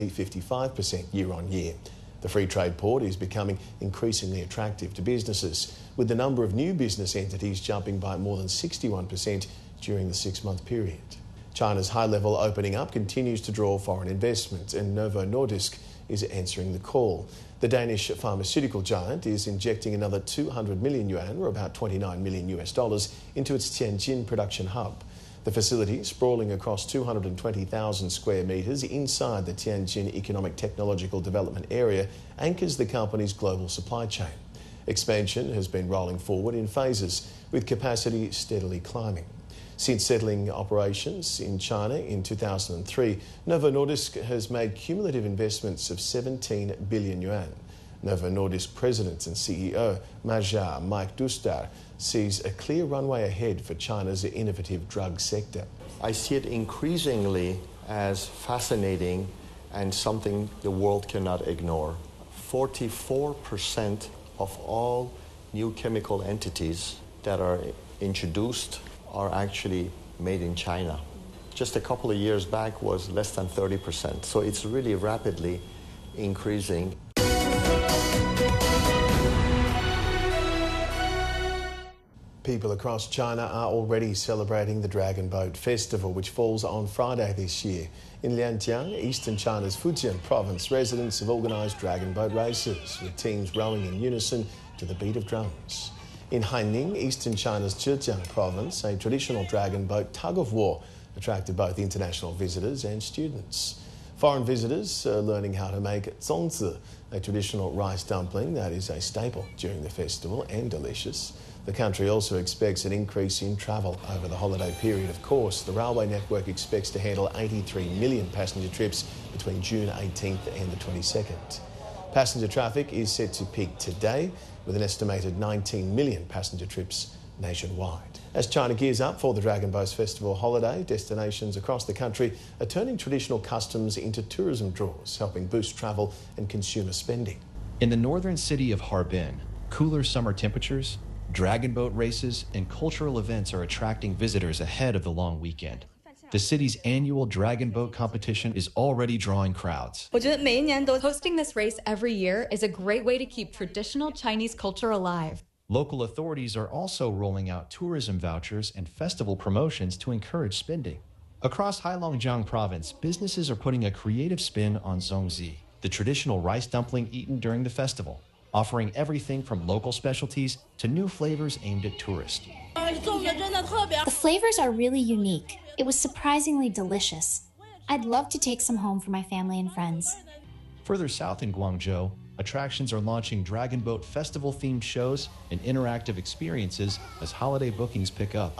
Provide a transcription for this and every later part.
55% year on year. The free trade port is becoming increasingly attractive to businesses, with the number of new business entities jumping by more than 61% during the 6-month period. China's high-level opening up continues to draw foreign investment, and Novo Nordisk is answering the call. The Danish pharmaceutical giant is injecting another 200 million yuan, or about $29 million, into its Tianjin production hub. The facility, sprawling across 220,000 square metres inside the Tianjin Economic Technological Development Area, anchors the company's global supply chain. Expansion has been rolling forward in phases, with capacity steadily climbing. Since settling operations in China in 2003, Novo Nordisk has made cumulative investments of 17 billion yuan. Novo Nordisk President and CEO Magyar Mike Dustar sees a clear runway ahead for China's innovative drug sector. I see it increasingly as fascinating and something the world cannot ignore. 44% of all new chemical entities that are introduced are actually made in China. Just a couple of years back was less than 30%, so it's really rapidly increasing. People across China are already celebrating the Dragon Boat Festival, which falls on Friday this year. In Lianjiang, eastern China's Fujian province, residents have organised dragon boat races, with teams rowing in unison to the beat of drums. In Haining, eastern China's Zhejiang province, a traditional dragon boat tug-of-war attracted both international visitors and students. Foreign visitors are learning how to make zongzi, a traditional rice dumpling that is a staple during the festival and delicious. The country also expects an increase in travel over the holiday period. Of course, the railway network expects to handle 83 million passenger trips between June 18th and the 22nd. Passenger traffic is set to peak today, with an estimated 19 million passenger trips nationwide. As China gears up for the Dragon Boat Festival holiday, destinations across the country are turning traditional customs into tourism draws, helping boost travel and consumer spending. In the northern city of Harbin, cooler summer temperatures, dragon boat races, and cultural events are attracting visitors ahead of the long weekend. The city's annual dragon boat competition is already drawing crowds. Hosting this race every year is a great way to keep traditional Chinese culture alive. Local authorities are also rolling out tourism vouchers and festival promotions to encourage spending. Across Heilongjiang province, businesses are putting a creative spin on zongzi, the traditional rice dumpling eaten during the festival, offering everything from local specialties to new flavors aimed at tourists. The flavors are really unique. It was surprisingly delicious. I'd love to take some home for my family and friends. Further south in Guangzhou, attractions are launching Dragon Boat Festival-themed shows and interactive experiences as holiday bookings pick up.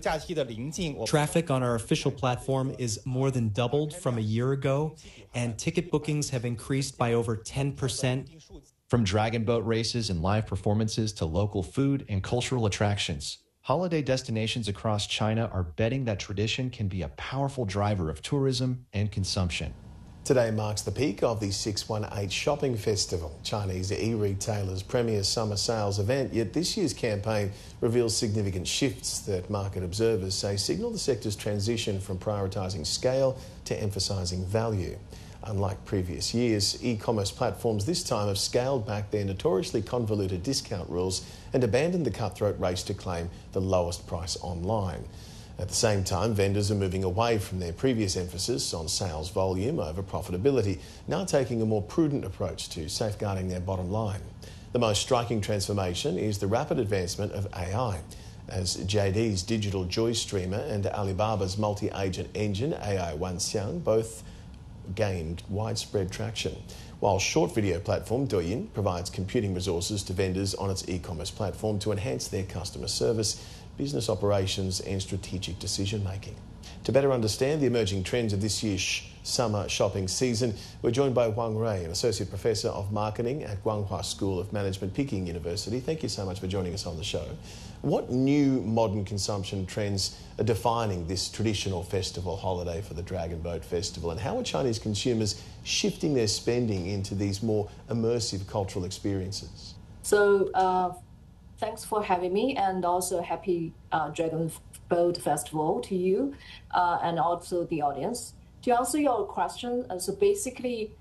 Traffic on our official platform is more than doubled from a year ago, and ticket bookings have increased by over 10%. From dragon boat races and live performances to local food and cultural attractions, holiday destinations across China are betting that tradition can be a powerful driver of tourism and consumption. Today marks the peak of the 618 Shopping Festival, Chinese e-retailers' premier summer sales event, yet this year's campaign reveals significant shifts that market observers say signal the sector's transition from prioritising scale to emphasising value. Unlike previous years, e-commerce platforms this time have scaled back their notoriously convoluted discount rules and abandoned the cutthroat race to claim the lowest price online. At the same time, vendors are moving away from their previous emphasis on sales volume over profitability, now taking a more prudent approach to safeguarding their bottom line. The most striking transformation is the rapid advancement of AI, as JD's digital joy streamer and Alibaba's multi-agent engine, AI Wanxiang, both gained widespread traction, while short video platform Douyin provides computing resources to vendors on its e-commerce platform to enhance their customer service, business operations and strategic decision-making. To better understand the emerging trends of this year's summer shopping season, we're joined by Wang Rui, an Associate Professor of Marketing at Guanghua School of Management, Peking University. Thank you so much for joining us on the show. What new modern consumption trends are defining this traditional festival holiday for the Dragon Boat Festival, and how are Chinese consumers shifting their spending into these more immersive cultural experiences? So, thanks for having me, and also happy Dragon Boat Festival to you and also the audience. To answer your question, so basically